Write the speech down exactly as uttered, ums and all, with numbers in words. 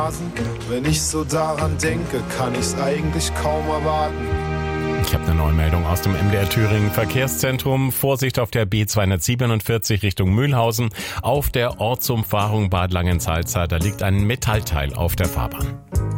Wenn ich so daran denke, kann ich's eigentlich kaum erwarten. Ich habe eine neue Meldung aus dem M D R Thüringen Verkehrszentrum. Vorsicht auf der B zweihundertsiebenundvierzig Richtung Mühlhausen. Auf der Ortsumfahrung Bad Langensalza, da liegt ein Metallteil auf der Fahrbahn.